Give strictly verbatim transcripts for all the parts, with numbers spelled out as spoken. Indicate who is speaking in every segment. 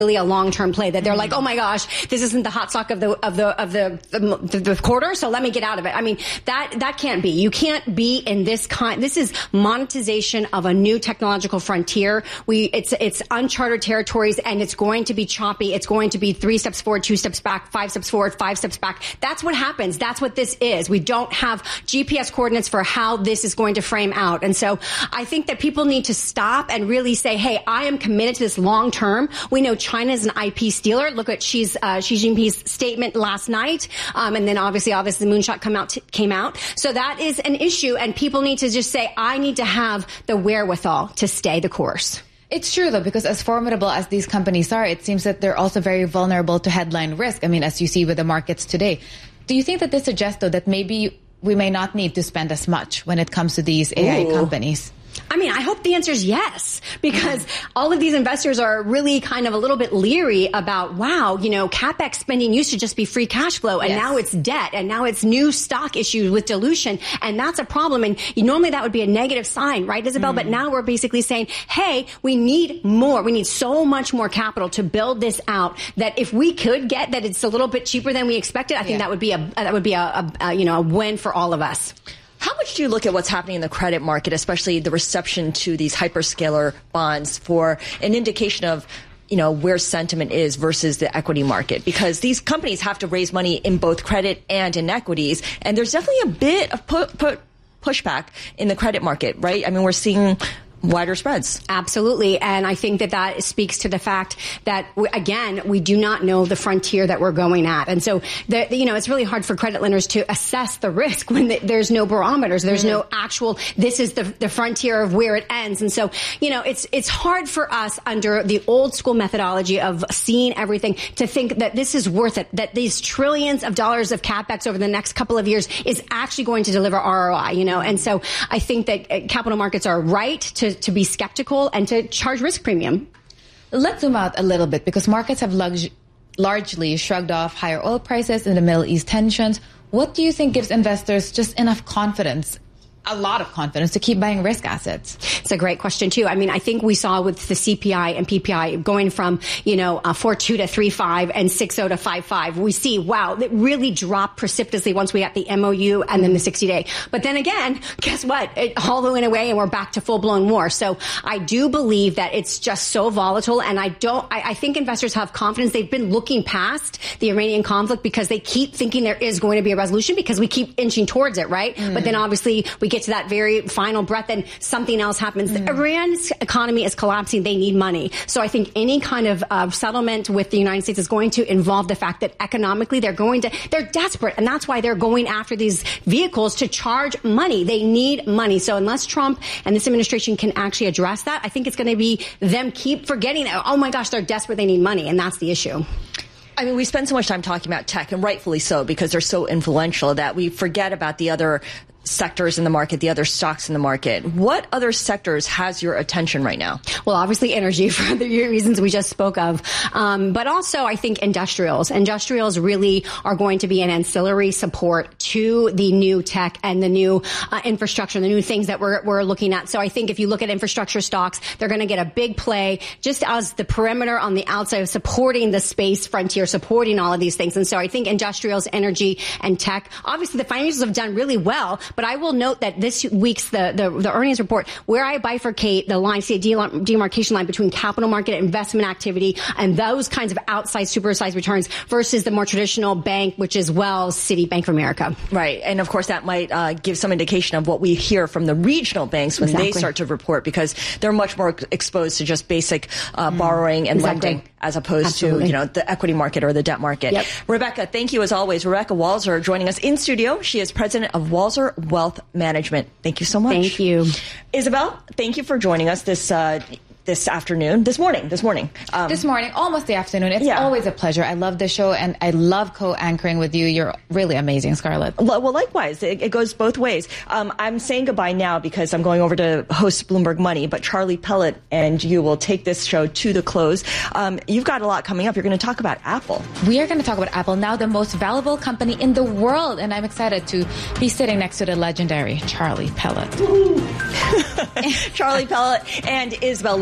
Speaker 1: really a long-term play, that they're like, oh my gosh, this isn't the hot stock of the of the of the, the the quarter, so let me get out of it. I mean, that that can't be. You can't be in this kind. This is monetization of a new technological frontier. We it's it's uncharted territories, and it's going to be choppy. It's going to be three steps forward, two steps back, five steps forward, five steps back. That's what happens. That's what this is. We don't have G P S coordinates for how this is going to frame out, and so I think that people need to stop and really say, hey, I am committed to this long term. We know China is an I P stealer. Look at Xi's, uh, Xi Jinping's statement last night. Um, and then obviously, obviously the moonshot come out t- came out. So that is an issue. And people need to just say, I need to have the wherewithal to stay the course.
Speaker 2: It's true, though, because as formidable as these companies are, it seems that they're also very vulnerable to headline risk. I mean, as you see with the markets today. Do you think that this suggests, though, that maybe we may not need to spend as much when it comes to these A I Ooh. companies?
Speaker 1: I mean, I hope the answer is yes, because all of these investors are really kind of a little bit leery about, wow, you know, CapEx spending used to just be free cash flow, and yes. now it's debt, and now it's new stock issues with dilution, and that's a problem. And normally that would be a negative sign, right, Isabel? Mm. But now we're basically saying, hey, we need more. We need so much more capital to build this out that if we could get that it's a little bit cheaper than we expected, I think yeah. that would be a that would be a, a, a you know a win for all of us.
Speaker 3: How much do you look at what's happening in the credit market, especially the reception to these hyperscaler bonds, for an indication of, you know, where sentiment is versus the equity market? Because these companies have to raise money in both credit and in equities. And there's definitely a bit of put, put pushback in the credit market, right? I mean, we're seeing wider spreads.
Speaker 1: Absolutely. And I think that that speaks to the fact that, again, we do not know the frontier that we're going at. And so, the, you know, it's really hard for credit lenders to assess the risk when the, there's no barometers. There's mm-hmm. no actual, this is the, the frontier of where it ends. And so, you know, it's, it's hard for us under the old school methodology of seeing everything to think that this is worth it, that these trillions of dollars of CapEx over the next couple of years is actually going to deliver R O I, you know. And so I think that capital markets are right to to be skeptical and to charge risk premium.
Speaker 2: Let's zoom out a little bit, because markets have lug- largely shrugged off higher oil prices and the Middle East tensions. What do you think gives investors just enough confidence, a lot of confidence, to keep buying risk assets?
Speaker 1: It's a great question, too. I mean, I think we saw with the C P I and P P I going from, you know, uh, four point two to three point five and six point oh to five point five. We see, wow, it really dropped precipitously once we got the M O U and then the sixty-day. But then again, guess what? It all went away and we're back to full-blown war. So I do believe that it's just so volatile, and I don't, I, I think investors have confidence. They've been looking past the Iranian conflict because they keep thinking there is going to be a resolution because we keep inching towards it, right? Mm. But then obviously we get to that very final breath and something else happens. Mm. Iran's economy is collapsing. They need money. So I think any kind of uh, settlement with the United States is going to involve the fact that economically they're going to, they're desperate. And that's why they're going after these vehicles to charge money. They need money. So unless Trump and this administration can actually address that, I think it's going to be them keep forgetting that, oh my gosh, they're desperate. They need money. And that's the issue.
Speaker 3: I mean, we spend so much time talking about tech, and rightfully so, because they're so influential, that we forget about the other sectors in the market, the other stocks in the market. What other sectors has your attention right now?
Speaker 1: Well, obviously energy for the reasons we just spoke of. Um, but also I think industrials. Industrials really are going to be an ancillary support to the new tech and the new uh, infrastructure, the new things that we're, we're looking at. So I think if you look at infrastructure stocks, they're going to get a big play just as the perimeter on the outside of supporting the space frontier, supporting all of these things. And so I think industrials, energy, and tech, obviously the financials have done really well. But I will note that this week's the, the, the earnings report, where I bifurcate the line, see a demarcation line between capital market investment activity and those kinds of outsized, supersized returns versus the more traditional bank, which is Wells, Citi, Bank of America.
Speaker 3: Right. And of course, that might uh, give some indication of what we hear from the regional banks when exactly. they start to report, because they're much more exposed to just basic uh, mm. borrowing and exactly. lending, as opposed Absolutely. to, you know, the equity market or the debt market. Yep. Rebecca, thank you as always. Rebecca Walser joining us in studio. She is president of Walser Wealth Management. Thank you so much.
Speaker 1: Thank you.
Speaker 3: Isabel, thank you for joining us this uh, this afternoon, this morning, this morning.
Speaker 2: Um, this morning, almost the afternoon. It's yeah. always a pleasure. I love the show, and I love co-anchoring with you. You're really amazing, Scarlett.
Speaker 3: Well, likewise. It, it goes both ways. Um, I'm saying goodbye now because I'm going over to host Bloomberg Money, but Charlie Pellet and you will take this show to the close. Um, you've got a lot coming up. You're going to talk about Apple.
Speaker 2: We are going to talk about Apple, now the most valuable company in the world, and I'm excited to be sitting next to the legendary Charlie Pellet.
Speaker 3: Charlie Pellet and Isabel Lee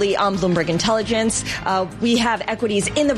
Speaker 3: on Bloomberg Intelligence. Uh, we have equities in the